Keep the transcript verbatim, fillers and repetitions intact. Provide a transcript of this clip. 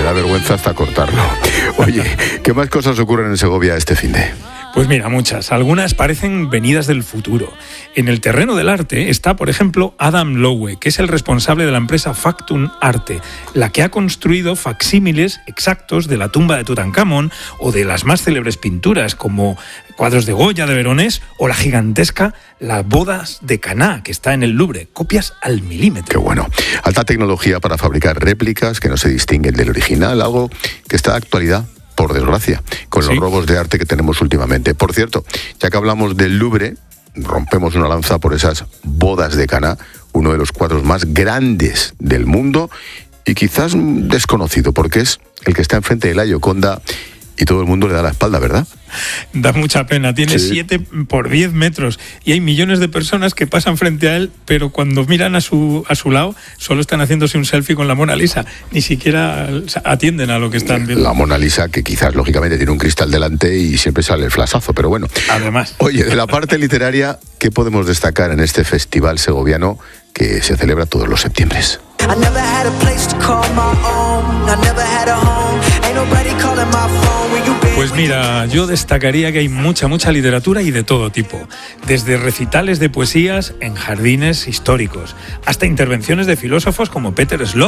da vergüenza hasta cortarlo. Oye, ¿qué más cosas ocurren en Segovia este finde? Pues mira, muchas. Algunas parecen venidas del futuro. En el terreno del arte está, por ejemplo, Adam Lowe, que es el responsable de la empresa Factum Arte, la que ha construido facsímiles exactos de la tumba de Tutankamón o de las más célebres pinturas como cuadros de Goya, de Veronés, o la gigantesca Las bodas de Caná, que está en el Louvre, copias al milímetro. Qué bueno. Alta tecnología para fabricar réplicas que no se distinguen del original, algo que está de actualidad, por desgracia, con los Sí. robos de arte que tenemos últimamente. Por cierto, ya que hablamos del Louvre, rompemos una lanza por esas bodas de Caná, uno de los cuadros más grandes del mundo y quizás desconocido, porque es el que está enfrente de la Gioconda y todo el mundo le da la espalda, ¿verdad? Da mucha pena, tiene Sí. siete por diez metros y hay millones de personas que pasan frente a él, pero cuando miran a su, a su lado solo están haciéndose un selfie con la Mona Lisa, ni siquiera atienden a lo que están viendo. La Mona Lisa, que quizás lógicamente tiene un cristal delante y siempre sale el flasazo, pero bueno. Además. Oye, de la parte literaria, ¿qué podemos destacar en este festival segoviano que se celebra todos los septiembres? Pues mira, yo destacaría que hay mucha, mucha literatura y de todo tipo. Desde recitales de poesías en jardines históricos, hasta intervenciones de filósofos como Peter Slot,